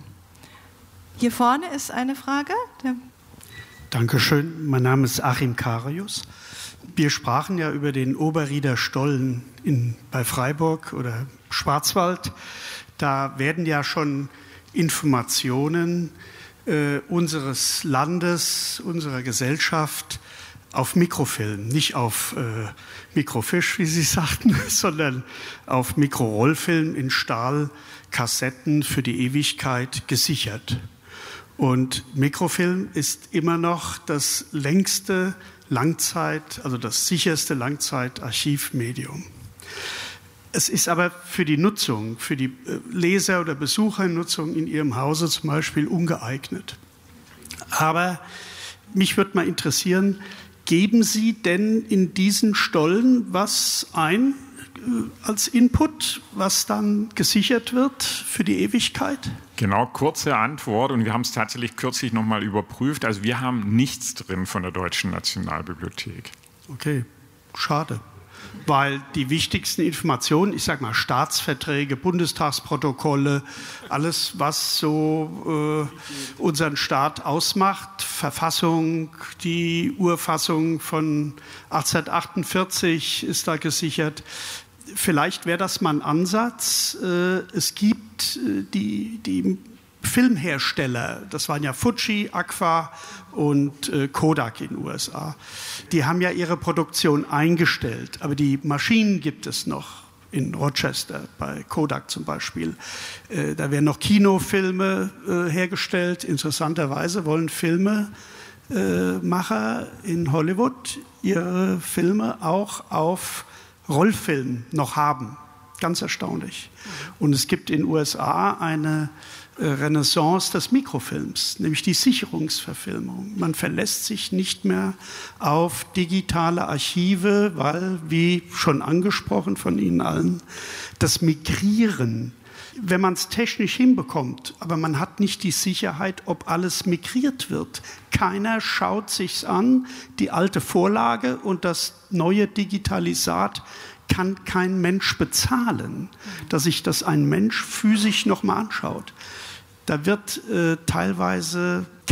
Hier vorne ist eine Frage. Dankeschön. Mein Name ist Achim Karius. Wir sprachen ja über den Oberrieder Stollen bei Freiburg oder Schwarzwald. Da werden ja schon Informationen unseres Landes, unserer Gesellschaft auf Mikrofilm, nicht auf Mikrofisch, wie Sie sagten, sondern auf Mikrorollfilm in Stahlkassetten für die Ewigkeit gesichert. Und Mikrofilm ist immer noch das längste also das sicherste Langzeitarchivmedium. Es ist aber für die Nutzung, für die Leser- oder Besuchernutzung in Ihrem Hause zum Beispiel ungeeignet. Aber mich würde mal interessieren, geben Sie denn in diesen Stollen was ein als Input, was dann gesichert wird für die Ewigkeit? Genau, kurze Antwort und wir haben es tatsächlich kürzlich nochmal überprüft. Also wir haben nichts drin von der Deutschen Nationalbibliothek. Okay, schade. Weil die wichtigsten Informationen, ich sage mal Staatsverträge, Bundestagsprotokolle, alles, was so unseren Staat ausmacht, Verfassung, die Urfassung von 1848 ist da gesichert. Vielleicht wäre das mal ein Ansatz. Es gibt die Filmhersteller, das waren ja Fuji, Agfa und Kodak in den USA. Die haben ja ihre Produktion eingestellt, aber die Maschinen gibt es noch in Rochester, bei Kodak zum Beispiel. Da werden noch Kinofilme hergestellt. Interessanterweise wollen Filmemacher in Hollywood ihre Filme auch auf Rollfilm noch haben. Ganz erstaunlich. Und es gibt in den USA eine Renaissance des Mikrofilms, nämlich die Sicherungsverfilmung. Man verlässt sich nicht mehr auf digitale Archive, weil, wie schon angesprochen von Ihnen allen, das Migrieren, wenn man es technisch hinbekommt, aber man hat nicht die Sicherheit, ob alles migriert wird. Keiner schaut sich's an, die alte Vorlage und das neue Digitalisat kann kein Mensch bezahlen, dass sich das ein Mensch physisch nochmal anschaut. Da wird teilweise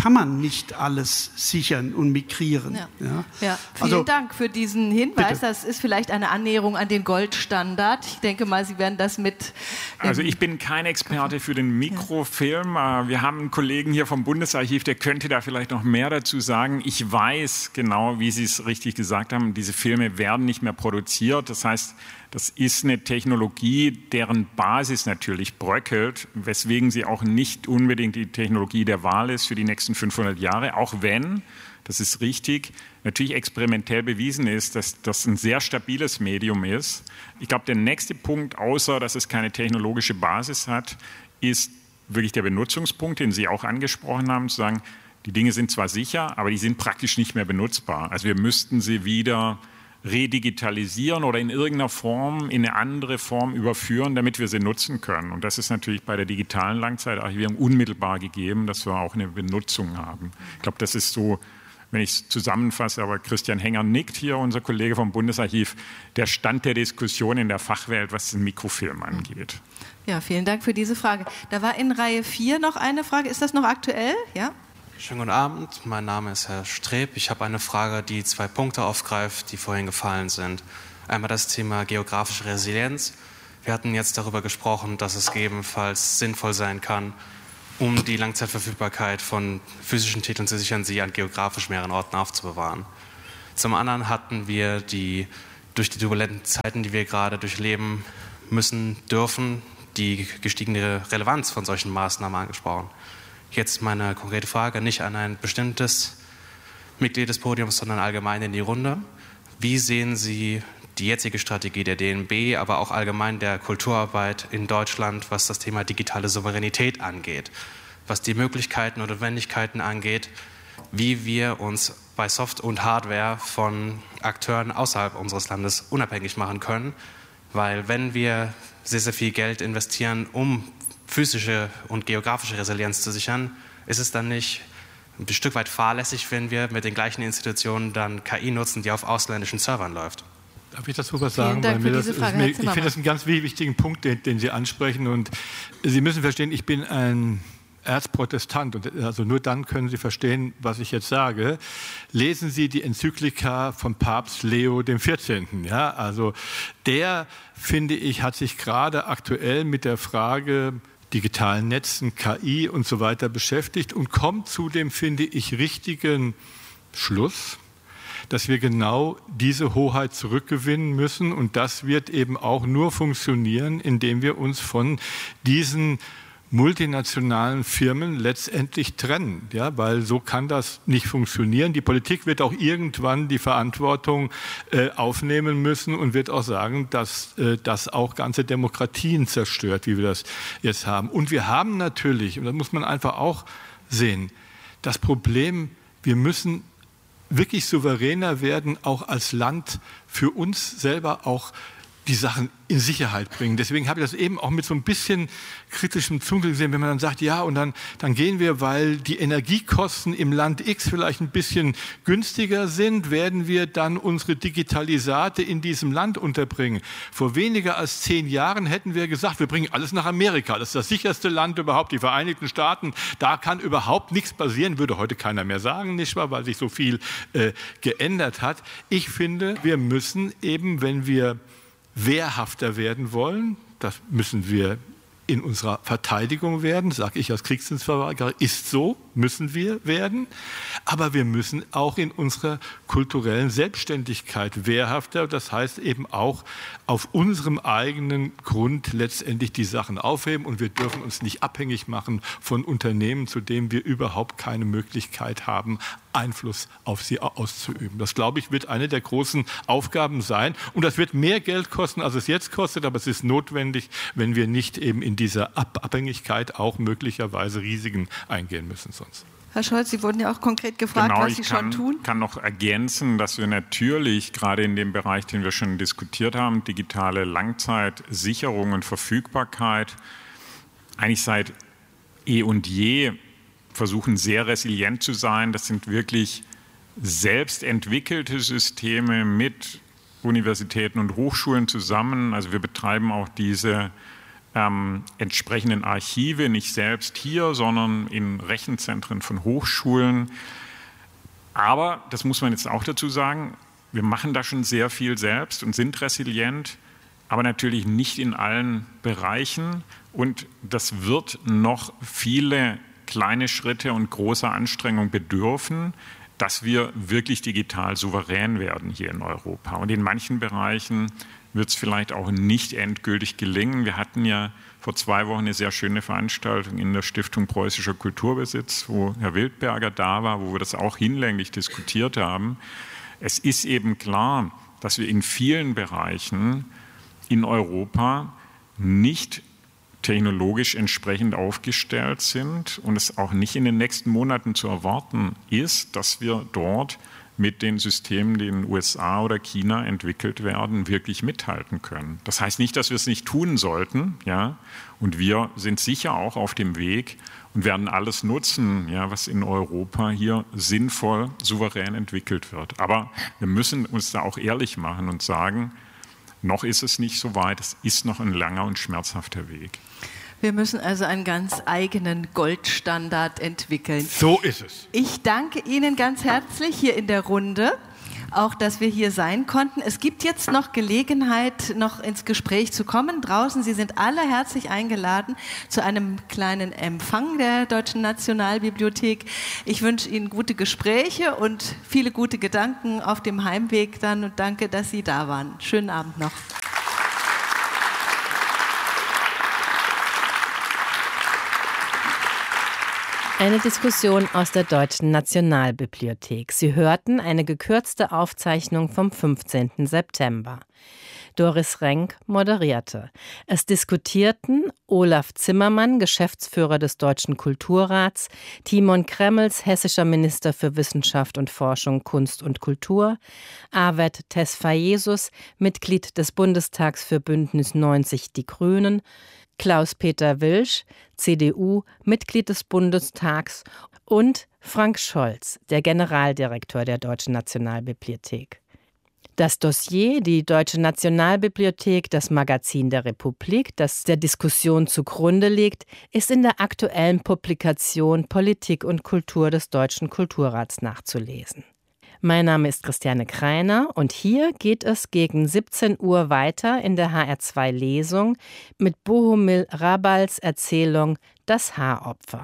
kann man nicht alles sichern und migrieren. Vielen Dank für diesen Hinweis. Bitte. Das ist vielleicht eine Annäherung an den Goldstandard. Ich denke mal, Sie werden das mit... Also ich bin kein Experte für den Mikrofilm. Wir haben einen Kollegen hier vom Bundesarchiv, der könnte da vielleicht noch mehr dazu sagen. Ich weiß genau, wie Sie es richtig gesagt haben, diese Filme werden nicht mehr produziert. Das heißt, das ist eine Technologie, deren Basis natürlich bröckelt, weswegen sie auch nicht unbedingt die Technologie der Wahl ist für die nächsten 500 Jahre, auch wenn, das ist richtig, natürlich experimentell bewiesen ist, dass das ein sehr stabiles Medium ist. Ich glaube, der nächste Punkt, außer dass es keine technologische Basis hat, ist wirklich der Benutzungspunkt, den Sie auch angesprochen haben, zu sagen, die Dinge sind zwar sicher, aber die sind praktisch nicht mehr benutzbar. Also wir müssten sie wieder redigitalisieren oder in irgendeiner Form, in eine andere Form überführen, damit wir sie nutzen können. Und das ist natürlich bei der digitalen Langzeitarchivierung unmittelbar gegeben, dass wir auch eine Benutzung haben. Ich glaube, das ist so, wenn ich es zusammenfasse, aber Christian Henger nickt hier, unser Kollege vom Bundesarchiv, der Stand der Diskussion in der Fachwelt, was den Mikrofilm angeht. Ja, vielen Dank für diese Frage. Da war in Reihe 4 noch eine Frage. Ist das noch aktuell? Ja? Schönen guten Abend, mein Name ist Herr Streb. Ich habe eine Frage, die 2 Punkte aufgreift, die vorhin gefallen sind. Einmal das Thema geografische Resilienz. Wir hatten jetzt darüber gesprochen, dass es gegebenenfalls sinnvoll sein kann, um die Langzeitverfügbarkeit von physischen Titeln zu sichern, sie an geografisch mehreren Orten aufzubewahren. Zum anderen hatten wir durch die turbulenten Zeiten, die wir gerade durchleben dürfen, die gestiegene Relevanz von solchen Maßnahmen angesprochen. Jetzt meine konkrete Frage, nicht an ein bestimmtes Mitglied des Podiums, sondern allgemein in die Runde. Wie sehen Sie die jetzige Strategie der DNB, aber auch allgemein der Kulturarbeit in Deutschland, was das Thema digitale Souveränität angeht, was die Möglichkeiten und Notwendigkeiten angeht, wie wir uns bei Soft- und Hardware von Akteuren außerhalb unseres Landes unabhängig machen können? Weil wenn wir sehr, sehr viel Geld investieren, um physische und geografische Resilienz zu sichern, ist es dann nicht ein Stück weit fahrlässig, wenn wir mit den gleichen Institutionen dann KI nutzen, die auf ausländischen Servern läuft? Darf ich dazu was sagen? Ich finde das einen ganz wichtigen Punkt, den Sie ansprechen. Und Sie müssen verstehen, ich bin ein Erzprotestant und also nur dann können Sie verstehen, was ich jetzt sage. Lesen Sie die Enzyklika von Papst Leo XIV. Ja, also der, finde ich, hat sich gerade aktuell mit der Frage digitalen Netzen, KI und so weiter beschäftigt und kommt zu dem, finde ich, richtigen Schluss, dass wir genau diese Hoheit zurückgewinnen müssen. Und das wird eben auch nur funktionieren, indem wir uns von diesen multinationalen Firmen letztendlich trennen, ja, weil so kann das nicht funktionieren. Die Politik wird auch irgendwann die Verantwortung aufnehmen müssen und wird auch sagen, dass das auch ganze Demokratien zerstört, wie wir das jetzt haben. Und wir haben natürlich, und das muss man einfach auch sehen, das Problem, wir müssen wirklich souveräner werden, auch als Land für uns selber auch die Sachen in Sicherheit bringen. Deswegen habe ich das eben auch mit so ein bisschen kritischem Zunkel gesehen, wenn man dann sagt, ja, und dann gehen wir, weil die Energiekosten im Land X vielleicht ein bisschen günstiger sind, werden wir dann unsere Digitalisate in diesem Land unterbringen. Vor weniger als 10 Jahren hätten wir gesagt, wir bringen alles nach Amerika. Das ist das sicherste Land überhaupt, die Vereinigten Staaten. Da kann überhaupt nichts passieren, würde heute keiner mehr sagen, nicht wahr, weil sich so viel geändert hat. Ich finde, wir müssen eben, wenn wir wehrhafter werden wollen, das müssen wir in unserer Verteidigung werden, sage ich als Kriegsdienstverweigerer, ist so, müssen wir werden, aber wir müssen auch in unserer kulturellen Selbstständigkeit wehrhafter, das heißt eben auch auf unserem eigenen Grund letztendlich die Sachen aufheben und wir dürfen uns nicht abhängig machen von Unternehmen, zu denen wir überhaupt keine Möglichkeit haben, Einfluss auf sie auszuüben. Das, glaube ich, wird eine der großen Aufgaben sein und das wird mehr Geld kosten, als es jetzt kostet, aber es ist notwendig, wenn wir nicht eben in dieser Abhängigkeit auch möglicherweise Risiken eingehen müssen sonst. Herr Scholz, Sie wurden ja auch konkret gefragt, was Sie schon tun. Ich kann noch ergänzen, dass wir natürlich gerade in dem Bereich, den wir schon diskutiert haben, digitale Langzeitsicherung und Verfügbarkeit, eigentlich seit eh und je versuchen, sehr resilient zu sein. Das sind wirklich selbst entwickelte Systeme mit Universitäten und Hochschulen zusammen. Also wir betreiben auch diese entsprechenden Archive, nicht selbst hier, sondern in Rechenzentren von Hochschulen. Aber, das muss man jetzt auch dazu sagen, wir machen da schon sehr viel selbst und sind resilient, aber natürlich nicht in allen Bereichen. Und das wird noch viele kleine Schritte und große Anstrengungen bedürfen, dass wir wirklich digital souverän werden hier in Europa. Und in manchen Bereichen wird es vielleicht auch nicht endgültig gelingen. Wir hatten ja vor 2 Wochen eine sehr schöne Veranstaltung in der Stiftung Preußischer Kulturbesitz, wo Herr Wildberger da war, wo wir das auch hinlänglich diskutiert haben. Es ist eben klar, dass wir in vielen Bereichen in Europa nicht technologisch entsprechend aufgestellt sind und es auch nicht in den nächsten Monaten zu erwarten ist, dass wir dort mit den Systemen, die in den USA oder China entwickelt werden, wirklich mithalten können. Das heißt nicht, dass wir es nicht tun sollten, ja, und wir sind sicher auch auf dem Weg und werden alles nutzen, ja, was in Europa hier sinnvoll, souverän entwickelt wird. Aber wir müssen uns da auch ehrlich machen und sagen, noch ist es nicht so weit, es ist noch ein langer und schmerzhafter Weg. Wir müssen also einen ganz eigenen Goldstandard entwickeln. So ist es. Ich danke Ihnen ganz herzlich hier in der Runde, auch dass wir hier sein konnten. Es gibt jetzt noch Gelegenheit, noch ins Gespräch zu kommen. Draußen, Sie sind alle herzlich eingeladen zu einem kleinen Empfang der Deutschen Nationalbibliothek. Ich wünsche Ihnen gute Gespräche und viele gute Gedanken auf dem Heimweg dann und danke, dass Sie da waren. Schönen Abend noch. Eine Diskussion aus der Deutschen Nationalbibliothek. Sie hörten eine gekürzte Aufzeichnung vom 15. September. Doris Renk moderierte. Es diskutierten Olaf Zimmermann, Geschäftsführer des Deutschen Kulturrats, Timon Kremmels, hessischer Minister für Wissenschaft und Forschung, Kunst und Kultur, Arvet Tesfayesus, Mitglied des Bundestags für Bündnis 90 Die Grünen, Klaus-Peter Wilsch, CDU, Mitglied des Bundestags und Frank Scholz, der Generaldirektor der Deutschen Nationalbibliothek. Das Dossier, die Deutsche Nationalbibliothek, das Magazin der Republik, das der Diskussion zugrunde liegt, ist in der aktuellen Publikation Politik und Kultur des Deutschen Kulturrats nachzulesen. Mein Name ist Christiane Kreiner und hier geht es gegen 17 Uhr weiter in der HR2 Lesung mit Bohumil Rabals Erzählung Das Haaropfer.